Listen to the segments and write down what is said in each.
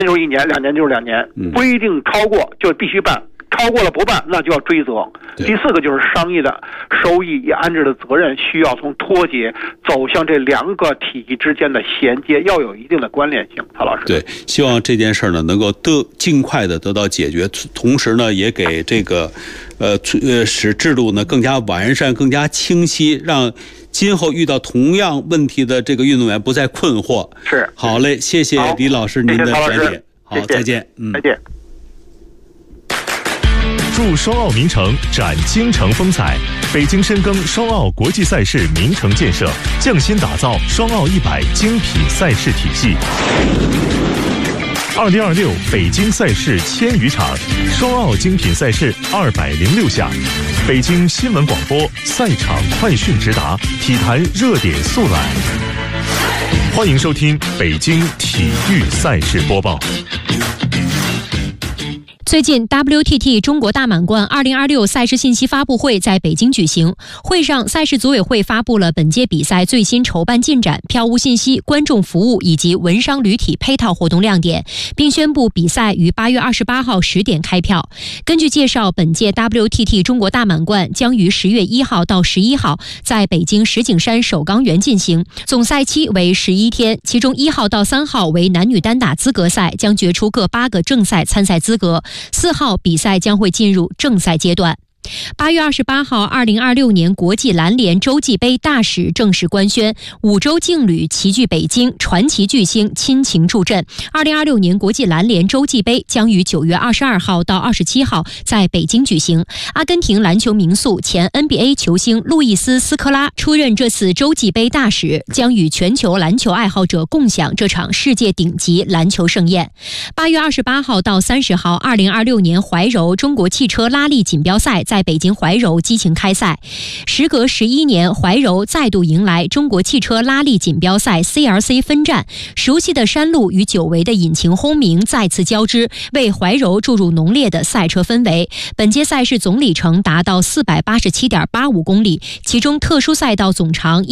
就是1年，2年就是2年，不一定超过就必须办。超过了不办，那就要追责。第4个就是商议的收益与安置的责任需要从脱节走向这2个体系之间的衔接，要有一定的关联性。曹老师， 对，希望这件事呢能够尽快的得到解决，同时呢也给这个使制度呢更加完善、更加清晰，让今后遇到同样问题的这个运动员不再困惑。 是， 好嘞，谢谢李老师您的讲解。好，再见。 再见。 祝双奥名城展京城风采，北京深耕双奥国际赛事名城建设，匠心打造双奥100精品赛事体系。2026北京赛事1000余场，双奥精品赛事206项，北京新闻广播赛场快讯直达，体坛热点速览。欢迎收听北京体育赛事播报。 最近 WTT 中国大满贯2026赛事信息发布会在北京举行，会上赛事组委会发布了本届比赛最新筹办进展、票务信息、观众服务以及文商旅体配套活动亮点，并宣布比赛于8月28号10点开票。根据介绍，本届 WTT 中国大满贯将于10月1号到11号在北京石景山首钢园进行，总赛期为11天，其中1号到3号为男女单打资格赛，将决出各8个正赛参赛资格。4号比赛将会进入正赛阶段。8月28号，2026年国际篮联洲际杯大使正式官宣，5洲劲旅齐聚北京，传奇巨星亲情助阵。2026年国际篮联洲际杯将于9月22号到27号在北京举行。阿根廷篮球名宿、前 NBA 球星路易斯·斯科拉出任这次洲际杯大使，将与全球篮球爱好者共享这场世界顶级篮球盛宴。8月28号到30号，2026年怀柔中国汽车拉力锦标赛在北京怀柔激情开赛，时隔11年，怀柔再度迎来中国汽车拉力锦标赛 CRC 分站，熟悉的山路与久违的引擎轰鸣再次交织，为怀柔注入浓烈的赛车氛围。本届赛事总里程达到 487.85 公里，其中特殊赛道总长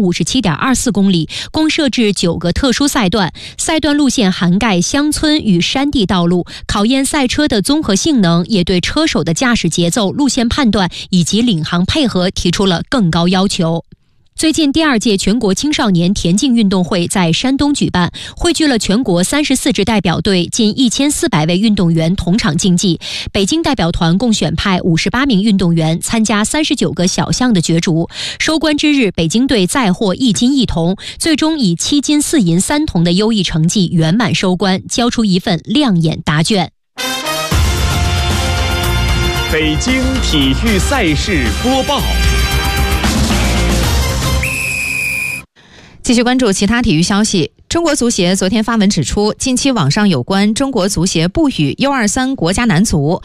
157.24 公里，共设置9个特殊赛段，赛段路线涵盖乡村与山地道路，考验赛车的综合性能，也对车手的驾驶节奏、路线判断以及领航配合提出了更高要求。最近第2届全国青少年田径运动会在山东举办，汇聚了全国34支代表队近1400位运动员同场竞技。北京代表团共选派58名运动员参加39个小项的角逐。收官之日，北京队再获1金1铜，最终以7金4银3铜的优异成绩圆满收官，交出一份亮眼答卷。 北京体育赛事播报。 继续关注其他体育消息。中国足协昨天发文指出，近期网上有关中国足协不与U23国家男足